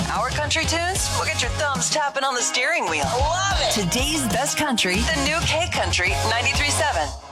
Our country tunes will get your thumbs tapping on the steering wheel. Love it. Today's best country, the new K Country 93.7.